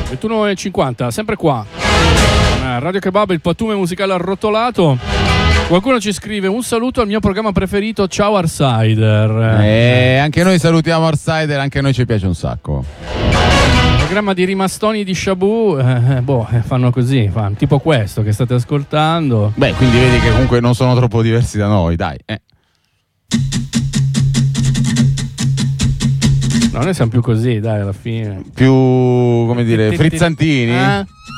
21:50, sempre qua. Radio Kebab, il pattume musicale arrotolato. Qualcuno ci scrive: un saluto al mio programma preferito, ciao Arsider. Anche noi salutiamo Arsider, anche a noi ci piace un sacco. Programma di rimastoni di Shabu, fanno così, tipo questo che state ascoltando. Beh, quindi vedi che comunque non sono troppo diversi da noi, dai. No, noi siamo più così, dai, alla fine. Più, come dire, frizzantini?